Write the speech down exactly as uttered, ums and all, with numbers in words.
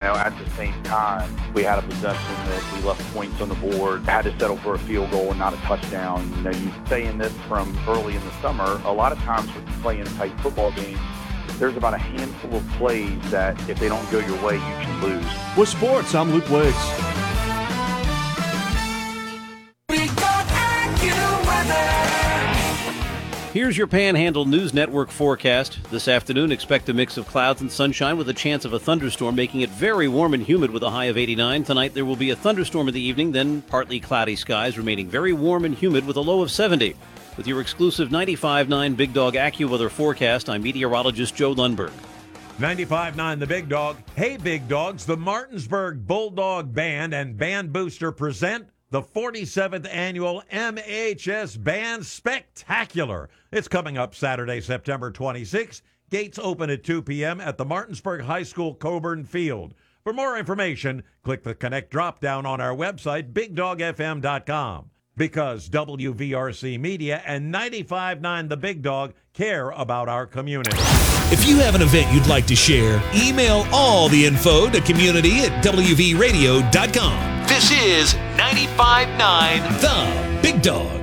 know, at the same time, we had a possession that we left points on the board, had to settle for a field goal and not a touchdown. You know, you saying this from early in the summer, a lot of times when you play in tight football games, there's about a handful of plays that if they don't go your way, you can lose. With sports, I'm Luke Wiggs. Here's your Panhandle News Network forecast. This afternoon, expect a mix of clouds and sunshine with a chance of a thunderstorm, making it very warm and humid with a high of eighty-nine. Tonight, there will be a thunderstorm in the evening, then partly cloudy skies, remaining very warm and humid with a low of seventy. With your exclusive ninety-five point nine Big Dog AccuWeather forecast, I'm meteorologist Joe Lundberg. ninety-five point nine The Big Dog. Hey, Big Dogs, the Martinsburg Bulldog Band and Band Booster present the forty-seventh Annual M H S Band Spectacular. It's coming up Saturday, September twenty-sixth. Gates open at two p.m. at the Martinsburg High School Coburn Field. For more information, click the Connect drop-down on our website, big dog f m dot com. Because W V R C Media and ninety-five point nine The Big Dog care about our community. If you have an event you'd like to share, email all the info to community at w v radio dot com. This is ninety-five point nine The Big Dog.